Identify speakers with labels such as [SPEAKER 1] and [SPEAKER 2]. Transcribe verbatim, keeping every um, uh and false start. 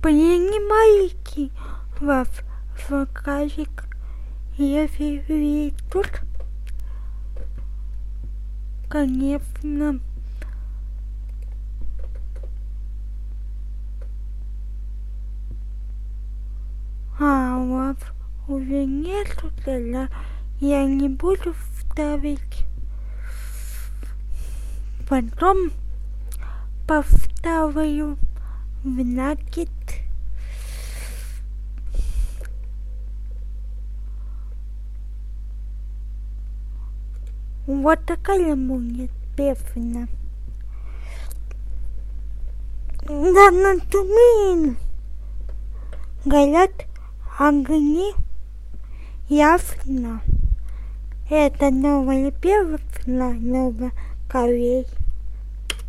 [SPEAKER 1] принимаете вас в заказик, если вы тут, конечно. А у вас уже нету, тогда я не буду ставить. Потом поставлю значит вот такая будет песня. Да на Тюмени горят огни ясно. Это новая песня, новая Корей.